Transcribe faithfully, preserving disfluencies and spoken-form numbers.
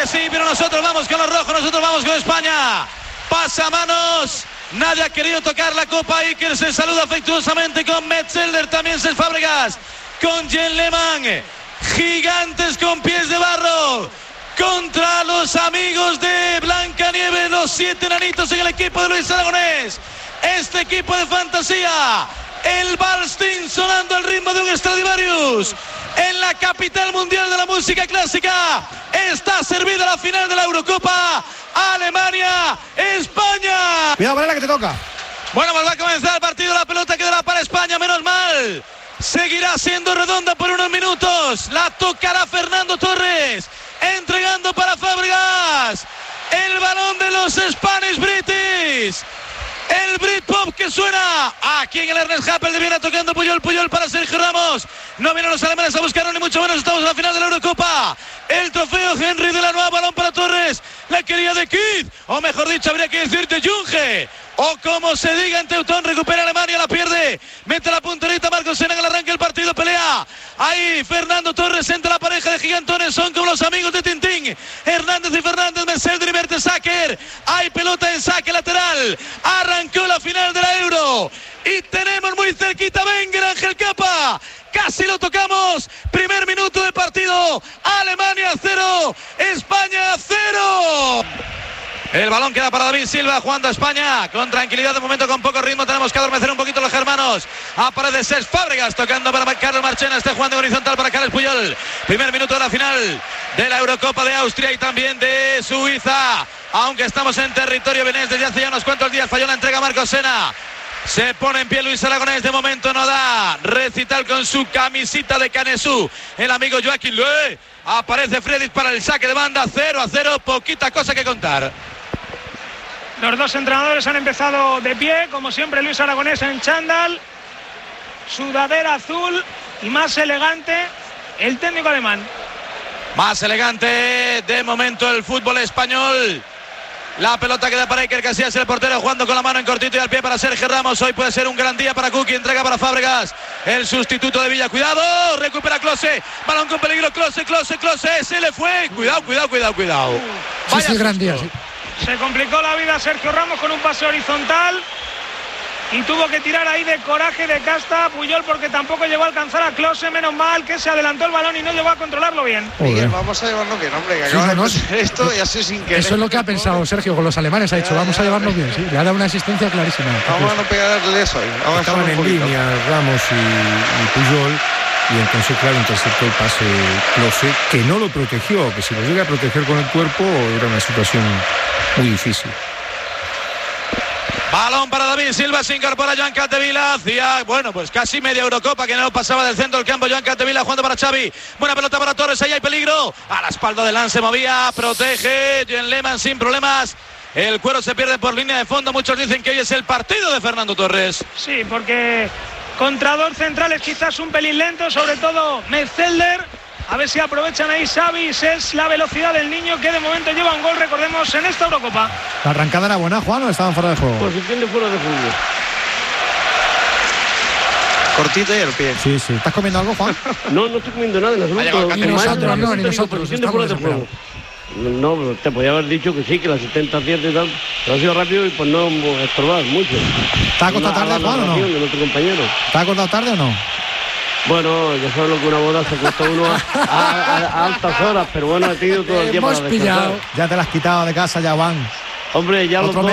que sí, pero nosotros vamos con los rojos, nosotros vamos con España. Pasamanos. Nadie ha querido tocar la copa. Iker se saluda afectuosamente con Metzelder, también Cesc Fábregas, con Jen Lehmann. Gigantes con pies de barro contra los amigos de Blancanieves, los siete enanitos en el equipo de Luis Aragonés. Este equipo de fantasía, el Ballstein sonando al ritmo de un Stradivarius. En la capital mundial de la música clásica está servida la final de la Eurocopa. Alemania, España. Cuidado, Varela, que te toca. Bueno, pues va a comenzar el partido. La pelota quedará para España, menos mal. Seguirá siendo redonda por unos minutos. La tocará Fernando Torres, entregando para Fábregas. El balón de los Spanish British. El Britpop que suena aquí en el Ernest Happel de Viena, tocando Puyol, Puyol para Sergio Ramos. No vienen los alemanes a buscarlo, ni mucho menos. Estamos en la final de la Eurocopa. El trofeo Henry de la Nueva, balón para Torres. La quería de Kid, o mejor dicho, habría que decir de Junge, o como se diga en Teutón. Recupera Alemania, la pierde, mete la punterita Marcos Sena en el arranque del partido, pelea ahí Fernando Torres entre la pareja de gigantones, son como los amigos de Tintín, Hernández y Fernández, Metzelder y Mertesacker. Hay pelota en saque lateral, arrancó la final de la Euro y tenemos muy cerquita Wenger, Ángel Capa, casi lo tocamos. Primer minuto de partido, Alemania cero, España cero. El balón queda para David Silva, jugando a España con tranquilidad, de momento con poco ritmo. Tenemos que adormecer un poquito los germanos. Aparece Cesc Fábregas tocando para Carlos Marchena, está jugando horizontal para Carles Puyol. Primer minuto de la final de la Eurocopa de Austria y también de Suiza, aunque estamos en territorio vienés desde hace ya unos cuantos días. Falló la entrega Marcos Sena. Se pone en pie Luis Aragonés, de momento no da recital con su camisita de Canesú. El amigo Joaquín Loé. Aparece Friedrich para el saque de banda, cero a cero, poquita cosa que contar. Los dos entrenadores han empezado de pie, como siempre Luis Aragonés en chándal, sudadera azul y más elegante el técnico alemán. Más elegante de momento el fútbol español. La pelota queda para Iker Casillas, el portero jugando con la mano en cortito y al pie para Sergio Ramos. Hoy puede ser un gran día para Kuki, entrega para Fábregas, el sustituto de Villa. Cuidado, recupera Klose, balón con peligro, Klose, Klose, Klose, se le fue. Cuidado, cuidado, cuidado, cuidado. Sí, sí, gran día, sí. Se complicó la vida Sergio Ramos con un pase horizontal y tuvo que tirar ahí de coraje, de casta Puyol, porque tampoco llegó a alcanzar a Klose. Menos mal que se adelantó el balón y no llegó a controlarlo bien. Miguel, vamos a llevarnos bien, hombre, que acaba sí, no, de pasar esto y así sin querer. Eso es lo que ha pensado Sergio con los alemanes, ha dicho, vamos a llevarnos bien, sí, le ha dado una asistencia clarísima. Vamos a no pegarle eso ahí. Vamos Estaban en línea Ramos y, y Puyol, y entonces, claro, interceptó el pase Klose, que no lo protegió, que si lo llega a proteger con el cuerpo era una situación muy difícil. Balón para David Silva, se incorpora Joan Capdevila, hacía, bueno, pues casi media Eurocopa que no pasaba del centro del campo. Joan Capdevila jugando para Xavi, buena pelota para Torres, ahí hay peligro, a la espalda de Lance movía, protege Jen Lehmann sin problemas. El cuero se pierde por línea de fondo, muchos dicen que hoy es el partido de Fernando Torres. Sí, porque contra dos centrales quizás un pelín lento, sobre todo Metzelder. A ver si aprovechan ahí Xavi y Cesc la velocidad del niño, que de momento lleva un gol, recordemos, en esta Eurocopa. ¿La arrancada era buena, Juan, o estaban fuera de juego? Posición de fuera de juego. Cortito y el pie. Sí, sí. ¿Estás comiendo algo, Juan? No, no estoy comiendo nada en absoluto. Ni nosotros, no, ni nosotros. Posición de fuera de juego. No, te podía haber dicho que sí, que la asistente acierta y tal, pero ha sido rápido y pues no estorbar mucho. ¿Te ha acostado tarde, Juan, o no? De nuestro compañero. ¿Te ha acostado tarde o no? Bueno, ya sabes lo que una boda se cuesta uno a, a, a, a altas horas, pero bueno, he tenido todo el día para descansar. Ya te la has quitado de casa, ya van. Hombre, ya los dos